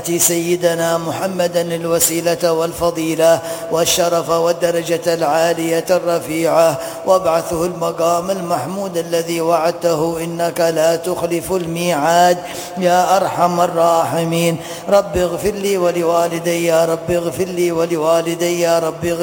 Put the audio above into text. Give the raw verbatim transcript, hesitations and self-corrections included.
سيدنا محمدا الوسيلة والفضيلة والشرف والدرجة العالية الرفيعة، وابعثه المقام المحمود الذي وعدته إنك لا تخلف الميعاد يا أرحم الراحمين. رب اغفر لي ولوالدي، يا رب اغفر لي ولوالدي، يا رب اغفر